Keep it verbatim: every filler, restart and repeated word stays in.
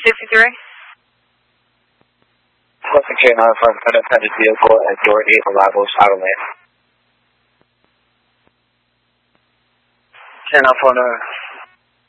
fifty-three. Delta K nine five, unattended vehicle at door eight, arrivals, out of lane. K nine four nine.